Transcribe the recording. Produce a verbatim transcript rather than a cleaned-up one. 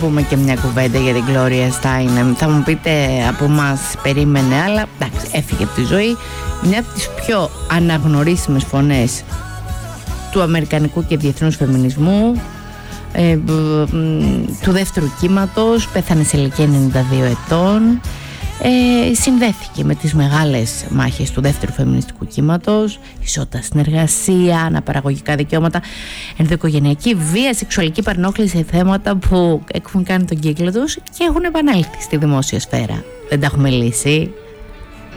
πούμε και μια κουβέντα για την Gloria Steinem. Θα μου πείτε, από μας περίμενε, αλλά εντάξει, έφυγε από τη ζωή. Μια από τις πιο αναγνωρίσιμες φωνές του αμερικανικού και διεθνούς φεμινισμού, ε, του δεύτερου κύματος, πέθανε σε ηλικία ενενήντα δύο ετών. Ε, συνδέθηκε με τις μεγάλες μάχες του δεύτερου φεμινιστικού κύματος, ισότητα στην εργασία, αναπαραγωγικά δικαιώματα, ενδοοικογενειακή βία, σεξουαλική παρενόχληση, θέματα που έχουν κάνει τον κύκλο τους και έχουν επανέλθει στη δημόσια σφαίρα. Δεν τα έχουμε λύσει.